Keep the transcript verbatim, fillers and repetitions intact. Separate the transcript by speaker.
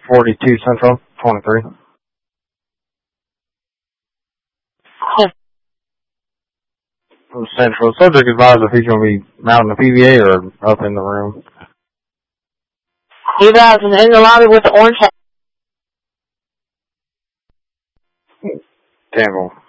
Speaker 1: forty-two Central, twenty-three. Central. Subject advised if he's going to be mounting the P V A or up in the room.
Speaker 2: He was in the lobby with the orange hat.
Speaker 1: Campbell.